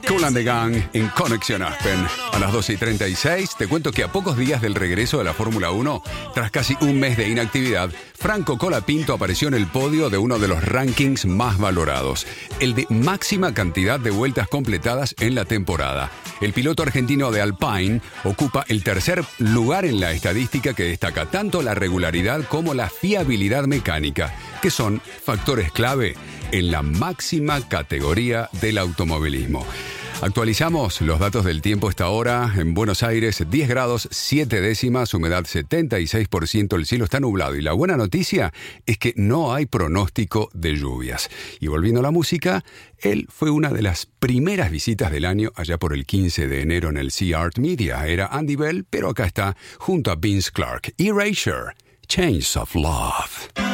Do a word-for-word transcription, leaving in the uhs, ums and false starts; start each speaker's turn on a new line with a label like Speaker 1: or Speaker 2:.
Speaker 1: Kool and the Gang en Conexión Aspen. A las doce y treinta y seis te cuento que a pocos días del regreso de la Fórmula uno, tras casi un mes de inactividad, Franco Colapinto apareció en el podio de uno de los rankings más valorados, el de máxima cantidad de vueltas completadas en la temporada. El piloto argentino de Alpine ocupa el tercer lugar en la estadística que destaca tanto la regularidad como la fiabilidad mecánica, que son factores clave en la máxima categoría del automovilismo. Actualizamos los datos del tiempo esta hora. En Buenos Aires, diez grados, siete décimas, humedad setenta y seis por ciento, el cielo está nublado. Y la buena noticia es que no hay pronóstico de lluvias. Y volviendo a la música, él fue una de las primeras visitas del año allá por el quince de enero en el Sea Art Media. Era Andy Bell, pero acá está junto a Vince Clarke. Erasure, Chains of Love.